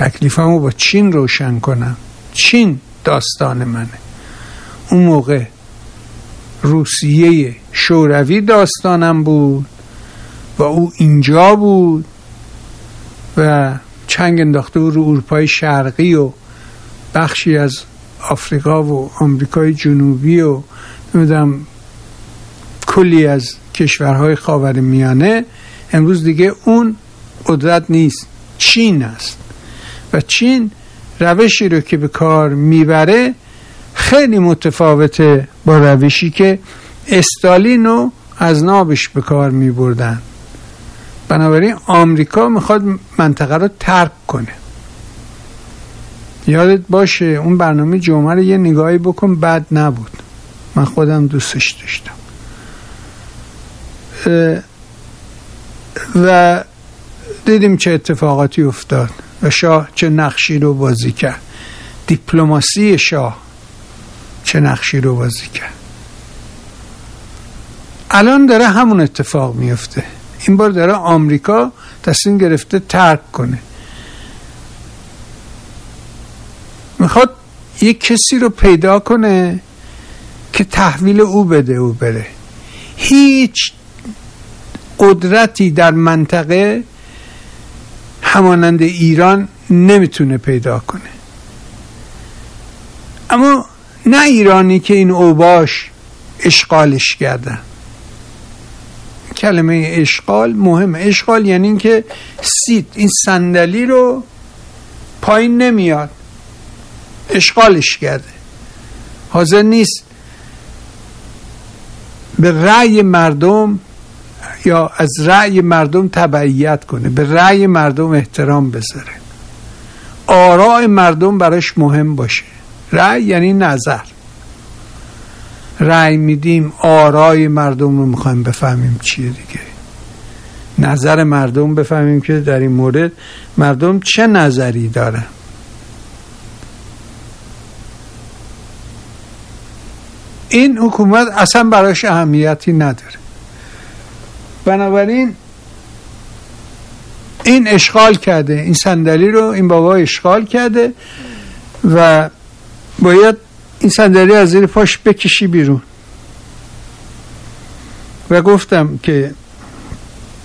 تکلیفمو با چین روشن کنم. چین داستان منه. اون موقع روسیه شوروی داستانم بود و او اینجا بود و چنگ انداخته بود رو اروپای شرقی و بخشی از آفریقا و آمریکای جنوبی و نمیدونم کلی از کشورهای خاورمیانه. امروز دیگه اون قدرت نیست، چین است و چین روشی رو که به کار میبره خیلی متفاوته با روشی که استالین رو از نابش به کار میبردن. بنابراین آمریکا میخواد منطقه رو ترک کنه. یادت باشه اون برنامه جمعه رو یه نگاهی بکن، بد نبود، من خودم دوستش داشتم. و دیدیم چه اتفاقاتی افتاد و شاه چه نقشی رو بازی کرد. دیپلماسی شاه چه نقشی رو بازی کرد. الان داره همون اتفاق میفته. این بار داره آمریکا تصمیم گرفته ترک کنه. میخواد یک کسی رو پیدا کنه که تحویل او بده او بره. هیچ قدرتی در منطقه همانند ایران نمیتونه پیدا کنه. اما نه ایرانی که این اوباش اشغالش کردن. کلمه اشغال مهمه. اشغال یعنی این که سیت این صندلی رو پایین نمیاد، اشغالش کرده، حاضر نیست به رأی مردم یا از رأی مردم تبعیت کنه، به رأی مردم احترام بذاره، آراء مردم براش مهم باشه. رأی یعنی نظر. رأی میدیم آرای مردم رو میخوایم بفهمیم چیه دیگه، نظر مردم بفهمیم که در این مورد مردم چه نظری دارن. این حکومت اصلا براش اهمیتی نداره. بنابراین این اشغال کرده، این صندلی رو این بابا اشغال کرده و باید این صندلی از زیر پاش بکشی بیرون. و گفتم که